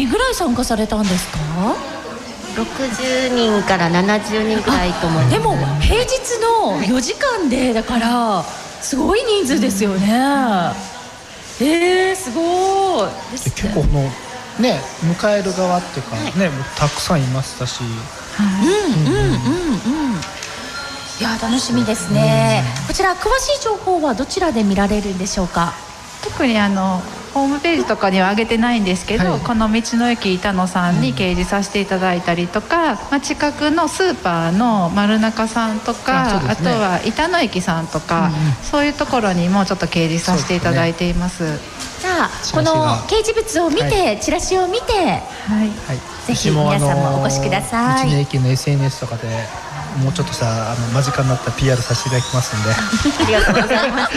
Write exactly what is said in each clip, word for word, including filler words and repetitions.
人ぐらい参加されたんですか？ ろくじゅうにんからななじゅうにんくらいと思います。 でも平日のよじかんでだからすごい人数ですよね。えー、すごいですね。 結構このね迎える側っていうか、はい、ねたくさんいましたし、 うんうんうんうん、いや楽しみですね。こちら詳しい情報はどちらで見られるんでしょうか？ 特にあのホームページとかには上げてないんですけど、はい、この道の駅板野さんに掲示させていただいたりとか、まあ、近くのスーパーの丸中さんとか あ,、ね、あとは板野駅さんとか、うんうん、そういうところにもちょっと掲示させていただいています。 じゃあこの掲示物を見て、はい、チラシを見て、はい、ぜひ皆さんもお越しください。 道の駅の エスエヌエス とかでもうちょっとさあの間近になった ピーアール させていただきますんでありがとうございます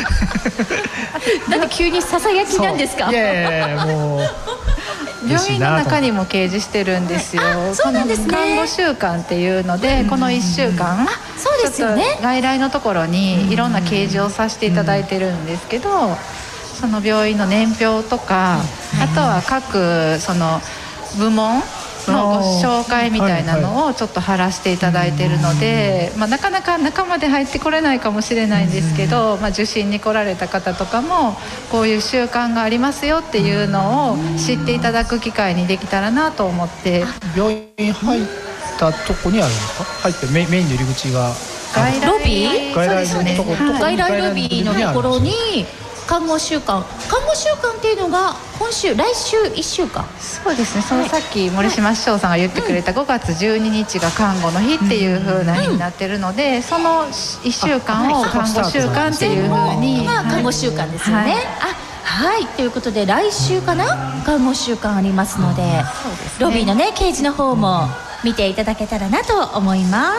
なんで急にささやきなんですか？ いやいやもう病院の中にも掲示してるんですよ。 そうなんですね。 看護週間っていうので、このいっしゅうかん、 そうですよね、 外来のところにいろんな掲示をさせていただいてるんですけど、その病院の年表とか、あとは各その部門のご紹介みたいなのをちょっと貼らせていただいているので、まあ、なかなか中まで入ってこれないかもしれないんですけど、まあ、受診に来られた方とかもこういう習慣がありますよっていうのを知っていただく機会にできたらなと思って。 病院入ったとこにあるんですか？入ってメインの入り口が外来ロビー、 外来のところ、 外来ロビーのところに看護週間看護週間っていうのが今週来週いっしゅうかん。 そうですね、そのさっき森島市長さんが言ってくれたごがつじゅうににちが看護の日っていう風な日になってるので、そのいっしゅうかんを看護週間っていう風に、 まあ看護週間ですよね。はい、あ、はい、ということで来週かな看護週間ありますので、そうですね、ロビーのね掲示の方も見ていただけたらなと思います。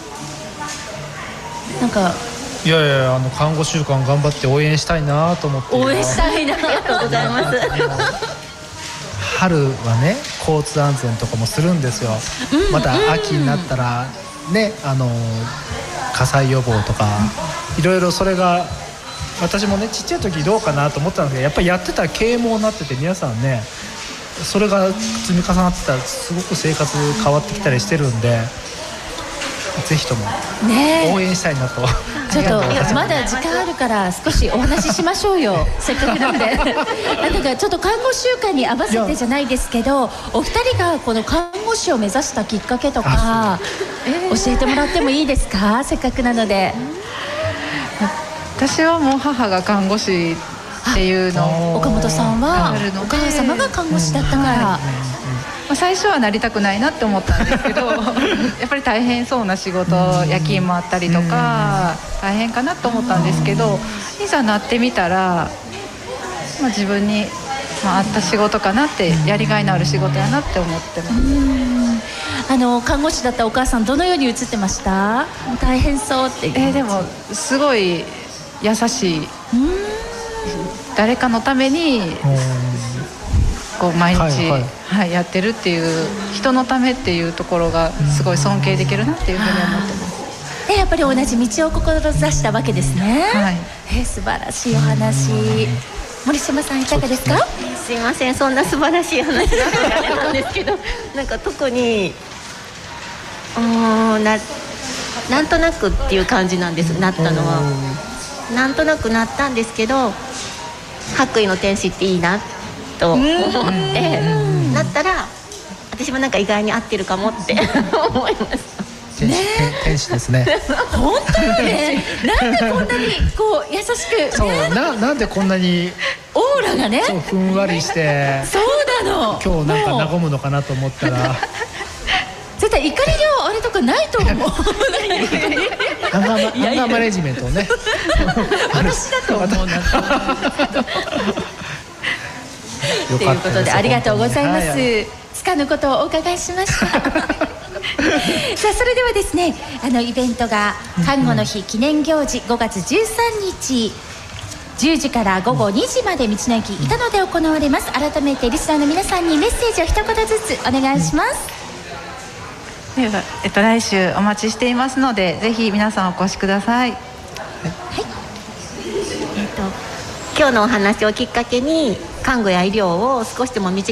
なんかいやいやあの看護週間頑張って応援したいなと思って。 応援したいな、ありがとうございます春はね交通安全とかもするんですよ、うん、また秋になったらね、あの火災予防とかいろいろそれが私もねちっちゃい時どうかなと思ったんですけど、やっぱりやってたら啓蒙になってて、皆さんねそれが積み重なってたらすごく生活変わってきたりしてるんで、ぜひとも応援したいなと、ね、 ちょっとまだ時間あるから少しお話ししましょうよせっかくなんでなんかちょっと看護週間に合わせてじゃないですけど、お二人がこの看護師を目指したきっかけとか教えてもらってもいいですか？せっかくなので。 私はもう母が看護師っていうのを、 岡本さんはお母様が看護師だったから、 うん、最初はなりたくないなって思ったんですけどやっぱり大変そうな仕事、夜勤もあったりとか大変かなと思ったんですけど、いざなってみたら、まあ、自分に、まあ、合った仕事かなって、やりがいのある仕事やなって思ってます。 あの看護師だったお母さんどのように映ってました？大変そうっていう。 えー、でもすごい優しい、誰かのためにこう毎日、はいはいはい、やってるっていう人のためっていうところがすごい尊敬できるなっていうふうに思ってます。 でやっぱり同じ道を志したわけですね。はい、えー、素晴らしいお話。森島さんいかがですか？ すいません、そんな素晴らしい話だったんですけどなんか特にうーん な, なんとなくっていう感じなんです。なったのはなんとなくなったんですけど、白衣の天使っていいなと思ってなったら、私もなんか意外に合ってるかもって思いました。 天使、ね、天使ですね本当にねなんでこんなにこう優しく、 そう な, なんでこんなにオーラがねそうふんわりしてそうなの。 今日なんか和むのかなと思ったら絶対怒りのあれとかないと思うアンガー、アンガーマネジメントをね私だと思うなということでありがとうございます。はい、つかぬことをお伺いしましたさあそれではですね、あのイベントが看護の日記念行事ごがつじゅうさんにちじゅうじからごごにじまで道の駅板野で行われます。改めてリスナーの皆さんにメッセージを一言ずつお願いします。 では、えっと、来週お待ちしていますので、ぜひ皆さんお越しください。はい、 えっと、今日のお話をきっかけに看護や医療を少しでも身近